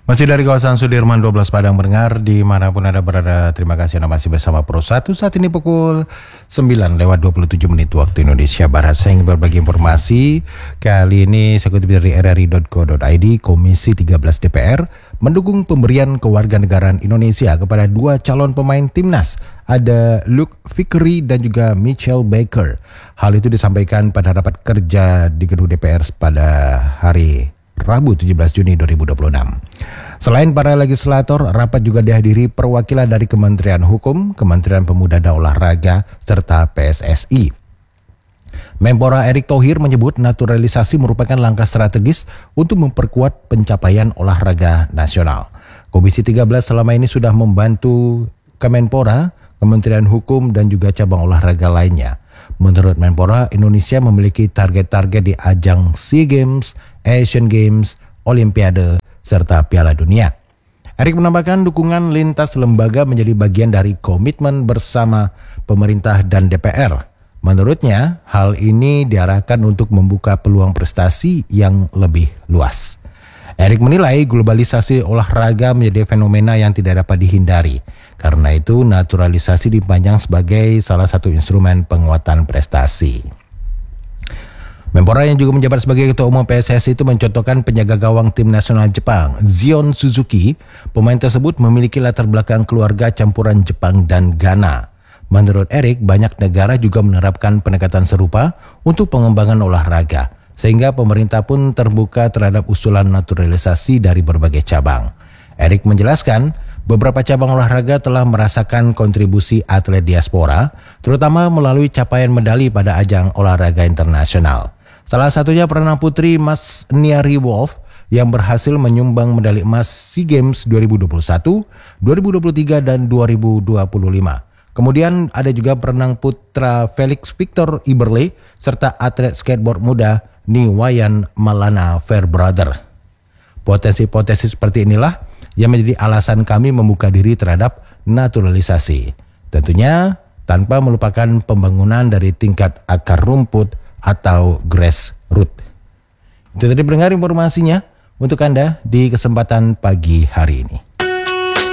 Masih dari kawasan Sudirman 12 Padang mendengar dimanapun Anda berada. Terima kasih Anda masih bersama Pro 1. Saat ini pukul 9:27 waktu Indonesia Barat. Saya ingin berbagi informasi. Kali ini saya kutip dari rri.co.id. Komisi 13 DPR mendukung pemberian kewarganegaraan Indonesia kepada dua calon pemain timnas. Ada Luke Vickery dan juga Mitchell Baker. Hal itu disampaikan pada rapat kerja di gedung DPR pada hari Rabu 17 Juni 2026. Selain para legislator, rapat juga dihadiri perwakilan dari Kementerian Hukum, Kementerian Pemuda dan Olahraga, serta PSSI. Menpora Erick Thohir menyebut naturalisasi merupakan langkah strategis untuk memperkuat pencapaian olahraga nasional. Komisi 13 selama ini sudah membantu Kemenpora, Kementerian Hukum, dan juga cabang olahraga lainnya. Menurut Menpora, Indonesia memiliki target-target di ajang SEA Games, Asian Games, Olimpiade, serta Piala Dunia. Erick menambahkan dukungan lintas lembaga menjadi bagian dari komitmen bersama pemerintah dan DPR. Menurutnya, hal ini diarahkan untuk membuka peluang prestasi yang lebih luas. Erick menilai globalisasi olahraga menjadi fenomena yang tidak dapat dihindari. Karena itu, naturalisasi dipandang sebagai salah satu instrumen penguatan prestasi. Menpora yang juga menjabat sebagai Ketua Umum PSSI itu mencontohkan penjaga gawang tim nasional Jepang, Zion Suzuki. Pemain tersebut memiliki latar belakang keluarga campuran Jepang dan Ghana. Menurut Erick, banyak negara juga menerapkan pendekatan serupa untuk pengembangan olahraga, sehingga pemerintah pun terbuka terhadap usulan naturalisasi dari berbagai cabang. Erick menjelaskan, beberapa cabang olahraga telah merasakan kontribusi atlet diaspora, terutama melalui capaian medali pada ajang olahraga internasional. Salah satunya perenang putri Mas Niari Wolf yang berhasil menyumbang medali emas SEA Games 2021, 2023, dan 2025. Kemudian ada juga perenang putra Felix Victor Iberle serta atlet skateboard muda Niwayan Malana Fairbrother. Potensi-potensi seperti inilah yang menjadi alasan kami membuka diri terhadap naturalisasi. Tentunya tanpa melupakan pembangunan dari tingkat akar rumput atau grassroots. Itu tadi pendengar informasinya untuk Anda di kesempatan pagi hari ini.